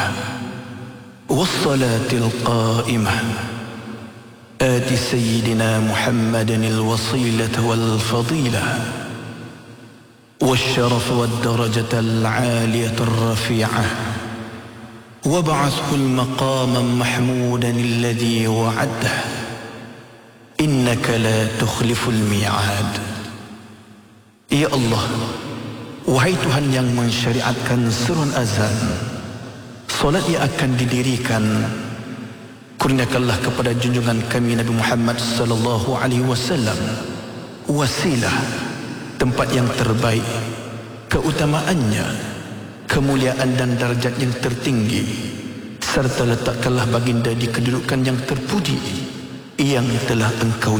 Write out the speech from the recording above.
والصلاة القائمة آت سيدنا محمد الوصيلة والفضيلة والشرف والدرجة العالية الرفيعة وابعثه المقام محمودا الذي وعده إنك لا تخلف الميعاد. Ya Allah, wahai Tuhan yang mensyariatkan serun azan, solat yang akan didirikan, kurniakanlah kepada junjungan kami Nabi Muhammad sallallahu alaihi wasallam wasilah, tempat yang terbaik, keutamaannya, kemuliaan dan darjat yang tertinggi, serta letakkanlah baginda di kedudukan yang terpuji yang telah Engkau